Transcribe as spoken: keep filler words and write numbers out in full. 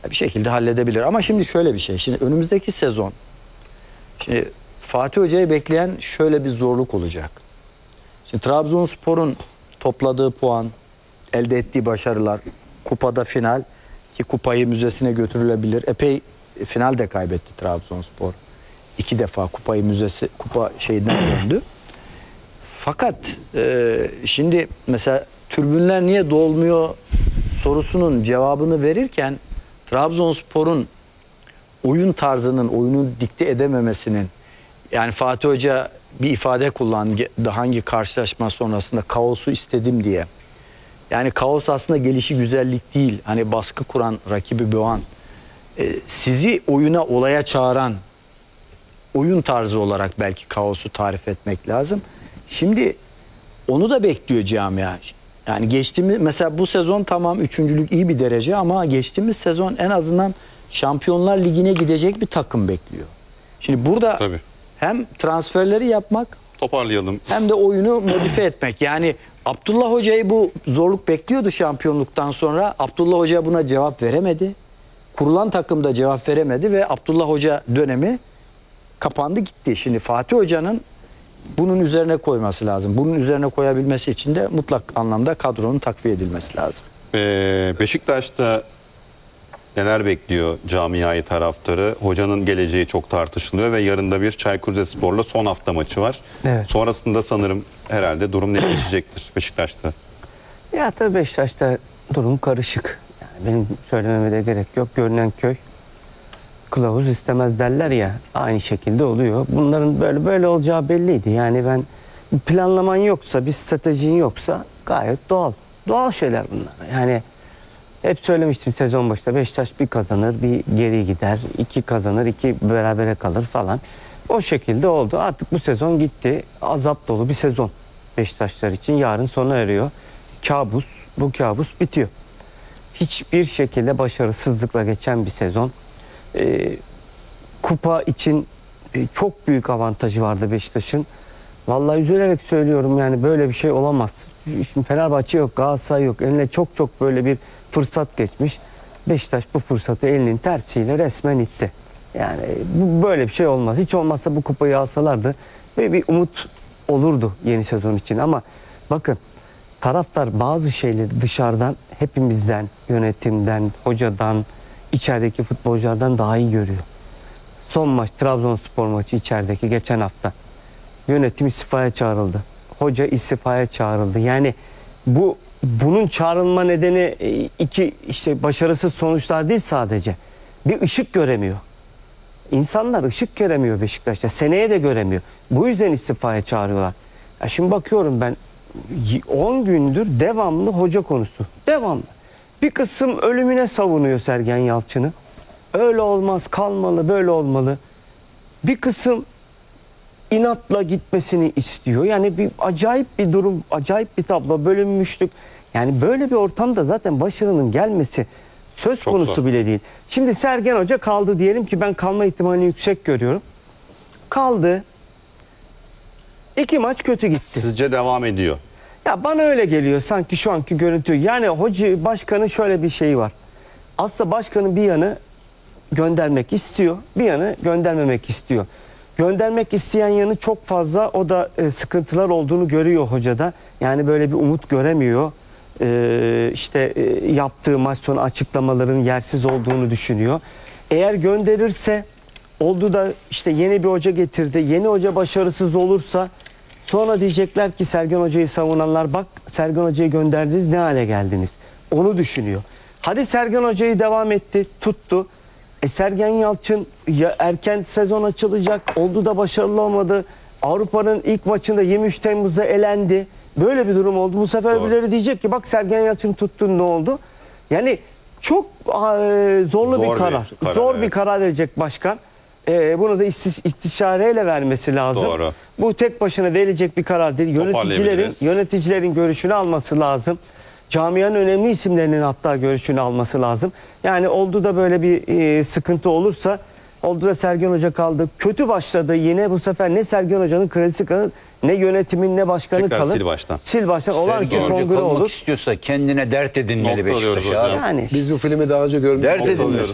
bir şekilde halledebilir. Ama şimdi şöyle bir şey. Şimdi önümüzdeki sezon şimdi Fatih Hoca'yı bekleyen şöyle bir zorluk olacak. Şimdi Trabzonspor'un topladığı puan, elde ettiği başarılar, kupada final ki kupayı müzesine götürülebilir. Epey final de kaybetti Trabzonspor. İki defa kupayı müzesi kupa şeyinden döndü. Fakat e, şimdi mesela tribünler niye dolmuyor sorusunun cevabını verirken Trabzonspor'un oyun tarzının, oyunu dikte edememesinin, yani Fatih Hoca bir ifade kullandı hangi karşılaşma sonrasında, kaosu istedim diye. Yani kaos aslında gelişi güzellik değil. Hani baskı kuran, rakibi boğan, e, sizi oyuna, olaya çağıran oyun tarzı olarak belki kaosu tarif etmek lazım. Şimdi onu da bekliyor camia. Yani geçtiğimiz mesela bu sezon tamam üçüncülük iyi bir derece ama geçtiğimiz sezon en azından Şampiyonlar Ligi'ne gidecek bir takım bekliyor. Şimdi burada Tabii. hem transferleri yapmak, Toparlayalım. hem de oyunu modifiye etmek. Yani Abdullah Hoca'yı bu zorluk bekliyordu şampiyonluktan sonra. Abdullah Hoca buna cevap veremedi. Kurulan takım da cevap veremedi ve Abdullah Hoca dönemi kapandı gitti. Şimdi Fatih Hoca'nın bunun üzerine koyması lazım. Bunun üzerine koyabilmesi için de mutlak anlamda kadronun takviye edilmesi lazım. Ee, Beşiktaş'ta neler bekliyor camiayı, taraftarı? Hocanın geleceği çok tartışılıyor ve yarın da bir Çaykur Rizespor'la son hafta maçı var. Evet. Sonrasında sanırım herhalde durum netleşecektir Beşiktaş'ta. Ya tabii Beşiktaş'ta durum karışık. Yani benim söylememe de gerek yok. Görünen köy kılavuz istemez derler ya. Aynı şekilde oluyor. Bunların böyle böyle olacağı belliydi. Yani ben planlaman yoksa, bir stratejin yoksa gayet doğal. Doğal şeyler bunlar. Yani hep söylemiştim sezon başında, Beşiktaş bir kazanır, bir geri gider. İki kazanır, iki berabere kalır falan. O şekilde oldu. Artık bu sezon gitti. Azap dolu bir sezon Beşiktaşlar için. Yarın sona eriyor. Kabus, bu kabus bitiyor. Hiçbir şekilde başarısızlıkla geçen bir sezon. Ee, kupa için e, çok büyük avantajı vardı Beşiktaş'ın. Vallahi üzülerek söylüyorum, yani böyle bir şey olamaz. Şimdi Fenerbahçe yok, Galatasaray yok. Eline çok çok böyle bir fırsat geçmiş. Beşiktaş bu fırsatı elinin tersiyle resmen itti. Yani bu böyle bir şey olmaz. Hiç olmazsa bu kupayı alsalardı ve bir umut olurdu yeni sezon için. Ama bakın, taraftar bazı şeyleri dışarıdan, hepimizden, yönetimden, hocadan, içerideki futbolculardan daha iyi görüyor. Son maç, Trabzonspor maçı içerideki geçen hafta. Yönetim istifaya çağrıldı. Hoca istifaya çağrıldı. Yani bu bunun çağrılma nedeni iki işte başarısız sonuçlar değil sadece. Bir ışık göremiyor. İnsanlar ışık göremiyor Beşiktaş'ta. Seneye de göremiyor. Bu yüzden istifaya çağırıyorlar. Ya şimdi bakıyorum ben, on gündür devamlı hoca konusu. Devamlı. Bir kısım ölümüne savunuyor Sergen Yalçın'ı. Öyle olmaz, kalmalı, böyle olmalı. Bir kısım inatla gitmesini istiyor. Yani bir acayip bir durum, acayip bir tablo, bölünmüşlük. Yani böyle bir ortamda zaten başarının gelmesi söz Çok konusu zor. bile değil. Şimdi Sergen Hoca kaldı diyelim ki, ben kalma ihtimalini yüksek görüyorum. Kaldı. İki maç kötü gitti. Sizce devam ediyor? Ya bana öyle geliyor sanki şu anki görüntü. Yani hoca, başkanın şöyle bir şeyi var. Aslında başkanın bir yanı göndermek istiyor, bir yanı göndermemek istiyor. Göndermek isteyen yanı çok fazla, o da e, sıkıntılar olduğunu görüyor hocada. Yani böyle bir umut göremiyor. E, işte e, yaptığı maç sonu açıklamaların yersiz olduğunu düşünüyor. Eğer gönderirse, oldu da işte yeni bir hoca getirdi, yeni hoca başarısız olursa sonra diyecekler ki Sergen Hoca'yı savunanlar, bak Sergen Hoca'yı gönderdiniz, ne hale geldiniz. Onu düşünüyor. Hadi Sergen Hoca'yı devam etti, tuttu. E Sergen Yalçın ya erken sezon açılacak, oldu da başarılı olmadı. Avrupa'nın ilk maçında yirmi üç Temmuz'da elendi. Böyle bir durum oldu. Bu sefer Doğru. birileri diyecek ki bak Sergen Yalçın tuttun, ne oldu? Yani çok e, zorlu Zor bir bir karar. karar, Zor evet. bir karar verecek başkan. E, bunu da istiş, istişareyle vermesi lazım. Doğru. Bu tek başına verilecek bir karar değil. Yöneticilerin, Toparlayabiliriz. yöneticilerin görüşünü alması lazım. Camianın önemli isimlerinin hatta görüşünü alması lazım. Yani oldu da böyle bir e, sıkıntı olursa, oldu da Sergen Hoca kaldı, kötü başladı yine, bu sefer ne Sergen Hoca'nın kredisi kalır, ne yönetimin, ne başkanı Tekrar kalır. sil baştan. Sil baştan. Olağanüstü Sergen Hoca kongre kalmak olur. istiyorsa kendine dert edinmeli Nokta alıyoruz Beşiktaş hocam. abi. Yani Biz bu filmi daha önce görmüştük. Dert edin.